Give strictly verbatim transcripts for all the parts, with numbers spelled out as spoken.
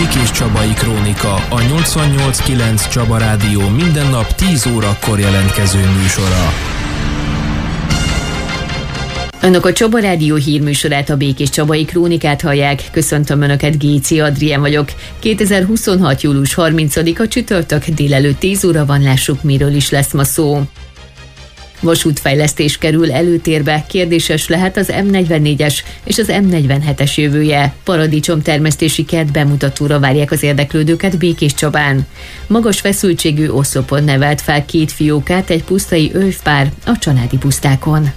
Békés-Csabai Krónika, a nyolcvannyolc kilenc Csaba Rádió minden nap tíz órakor jelentkező műsora. Önök a Csaba Rádió hírműsorát, a Békés-Csabai Krónikát hallják. Köszöntöm Önöket, Géci Adrien vagyok. kétezer-huszonhat. július harmincadika csütörtök, délelőtt tíz óra van, lássuk, miről is lesz ma szó. Vasútfejlesztés kerül előtérbe, kérdéses lehet az M negyvennégyes és az M negyvenhetes jövője. Paradicsomtermesztési kert bemutatóra várják az érdeklődőket Békéscsabán. Magas feszültségű oszlopon nevelt fel két fiókát egy pusztai övpár a Csanádi pusztákon.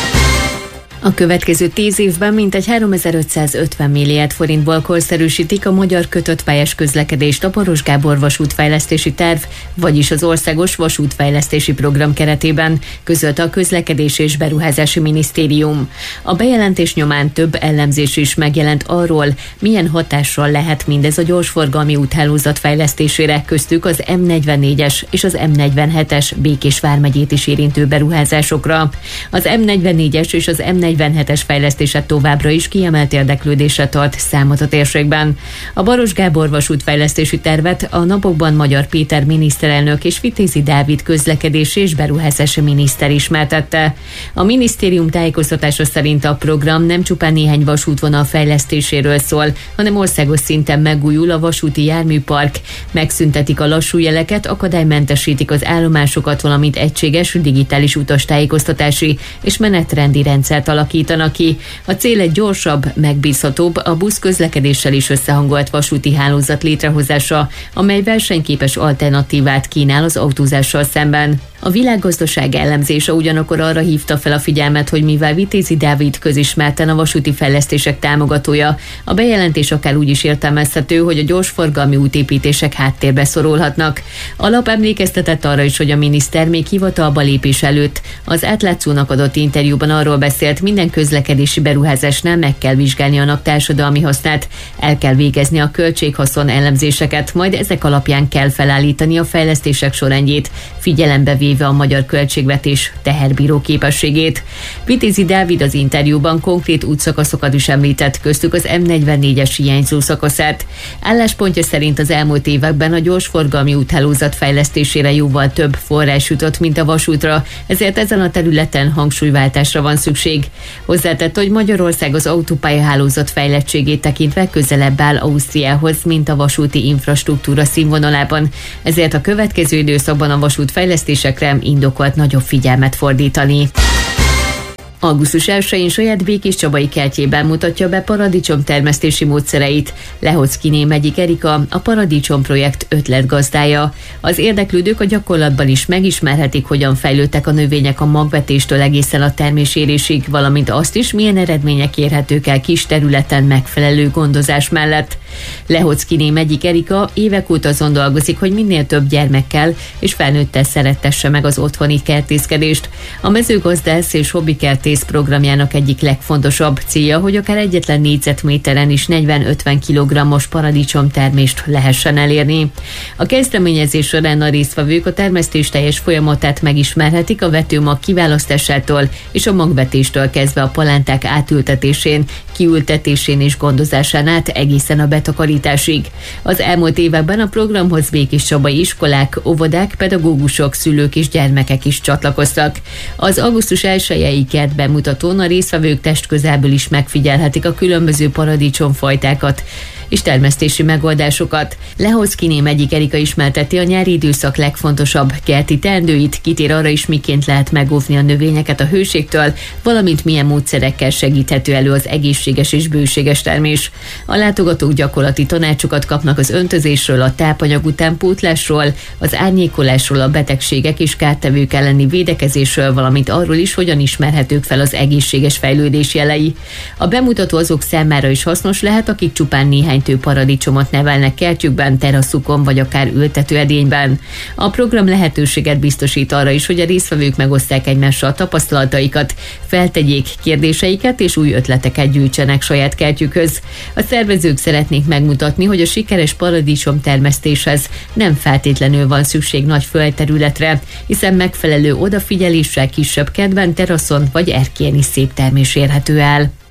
A következő tíz évben mintegy háromezer-ötszázötven milliárd forintból korszerűsítik a magyar kötött pályás közlekedést a Baross Gábor vasútfejlesztési terv, vagyis az Országos Vasútfejlesztési Program keretében, közölte a Közlekedés és Beruházási Minisztérium. A bejelentés nyomán több elemzés is megjelent arról, milyen hatással lehet mindez a gyorsforgalmi úthálózat fejlesztésére, köztük az M negyvennégyes és az M negyvenhetes Békés vármegyét is érintő beruházásokra. Az M negyvennégyes és az M negyvenhetes fejlesztése továbbra is kiemelt érdeklődésre tart számot a térségben. A Baross Gábor vasútfejlesztési tervet a napokban Magyar Péter miniszterelnök és Vitézi Dávid közlekedési és beruházási miniszter ismertette. A minisztérium tájékoztatása szerint a program nem csupán néhány vasútvonal fejlesztéséről szól, hanem országos szinten megújul a vasúti járműpark, megszüntetik a lassú jeleket, akadálymentesítik az állomásokat, valamint egységes digitális utastájékoztatási és menetrendi rendszert alakítanak ki. A cél egy gyorsabb, megbízhatóbb, a buszközlekedéssel is összehangolt vasúti hálózat létrehozása, amely versenyképes alternatívát kínál az autózással szemben. A világgazdaság elemzése ugyanakkor arra hívta fel a figyelmet, hogy mivel Vitézi Dávid közismerten a vasúti fejlesztések támogatója, a bejelentés akár úgy is értelmezhető, hogy a gyorsforgalmi útépítések háttérbe szorulhatnak. A lap emlékeztetett arra is, hogy a miniszter még hivatalba lépés előtt az Átlátszónak adott interjúban arról beszélt, minden közlekedési beruházásnál meg kell vizsgálni annak társadalmi hasznát, el kell végezni a költséghaszon elemzéseket, majd ezek alapján kell felállítani a fejlesztések sorrendjét, figyelembe véve a magyar költségvetés teherbíró képességét. Vitézi Dávid az interjúban konkrét útszakaszokat is említett, köztük az M negyvennégyes hiányzó szakaszát. Álláspontja szerint az elmúlt években a gyorsforgalmi úthálózat fejlesztésére jóval több forrás jutott, mint a vasútra, ezért ezen a területen hangsúlyváltásra van szükség. Hozzátett, hogy Magyarország az autópályahálózat fejlettségét tekintve közelebb áll Ausztriához, mint a vasúti infrastruktúra színvonalában, ezért a következő időszakban a vasútfejlesztésekre indokolt nagyobb figyelmet fordítani. augusztus elsején saját Békés-Csabai kertjében mutatja be paradicsomtermesztési módszereit Lehockiné Megyik Erika, a Paradicsom projekt ötletgazdája. Az érdeklődők a gyakorlatban is megismerhetik, hogyan fejlődtek a növények a magvetéstől egészen a termésérésig, valamint azt is, milyen eredmények érhetők el kis területen megfelelő gondozás mellett. Lehockiné Megyik Erika évek óta azon dolgozik, hogy minél több gyermekkel és felnőttel szerettesse meg az otthoni kertészkedést. A mezőgazdász és hobbikertész programjának egyik legfontosabb célja, hogy akár egyetlen négyzetméteren is negyven-ötven kilogrammos paradicsomtermést lehessen elérni. A kezdeményezés során a résztvevők a termesztés teljes folyamatát megismerhetik, a vetőmag kiválasztásától és a magvetéstől kezdve a palánták átültetésén, kiültetésén és gondozásán át egészen a betakarításig. Az elmúlt években a programhoz békéscsabai iskolák, óvodák, pedagógusok, szülők és gyermekek is csatlakoztak. Az augusztus elsejei kert bemutatón a résztvevők testközelből is megfigyelhetik a különböző paradicsomfajtákat és termesztési megoldásokat. Lehockiné Megyik Erika ismerteti a nyári időszak legfontosabb kerti teendőit, kitér arra is, miként lehet megóvni a növényeket a hőségtől, valamint milyen módszerekkel segíthető elő az egészséges és bőséges termés. A látogatók gyakorlati tanácsokat kapnak az öntözésről, a tápanyag utánpótlásról, az árnyékolásról, a betegségek és kártevők elleni védekezésről, valamint arról is, hogyan ismerhetők fel az egészséges fejlődés jelei. A bemutató azok számára is hasznos lehet, akik csupán néhány tő paradicsomot nevelnek kertjükben, teraszukon vagy akár ültetőedényben. A program lehetőséget biztosít arra is, hogy a résztvevők megosztják egymással a tapasztalataikat, feltegyék kérdéseiket és új ötleteket gyűjtsenek saját kertjükhöz. A szervezők szeretnék megmutatni, hogy a sikeres paradicsom termesztéshez nem feltétlenül van szükség nagy földterületre, hiszen megfelelő odafigyeléssel kisebb kertben, teraszon vagy erkélyen is szép termés érhető el.